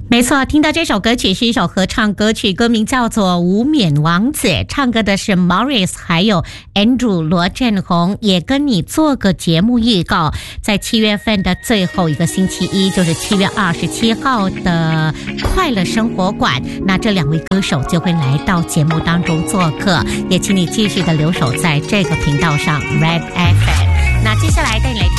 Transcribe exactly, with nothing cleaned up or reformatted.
没错，听到这首歌曲是一首合唱歌曲，歌名叫做《无冕王子》，唱歌的是 Morris 还有 Andrew 罗振宏。也跟你做个节目预告，在七月份的最后一个星期一，就是七月二十七号的快乐生活馆，那这两位歌手就会来到节目当中做客，也请你继续的留守在这个频道上 Red F M。那接下来带你来